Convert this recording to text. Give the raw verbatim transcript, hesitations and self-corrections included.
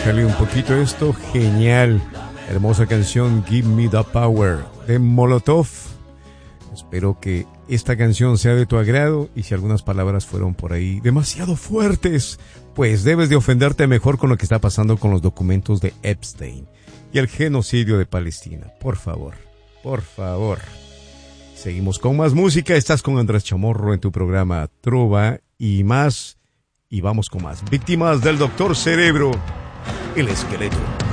bájale un poquito esto. Genial. Hermosa canción Give Me the Power de Molotov. Espero que esta canción sea de tu agrado y si algunas palabras fueron por ahí demasiado fuertes, pues debes de ofenderte mejor con lo que está pasando con los documentos de Epstein y el genocidio de Palestina. Por favor, por favor. Seguimos con más música. Estás con Andrés Chamorro en tu programa Trova y más. Y vamos con más. Víctimas del Doctor Cerebro, el esqueleto.